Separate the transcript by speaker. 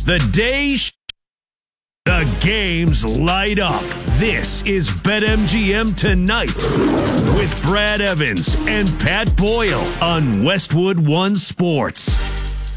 Speaker 1: The the games light up. This is BetMGM Tonight with Brad Evans and Pat Boyle on Westwood One Sports.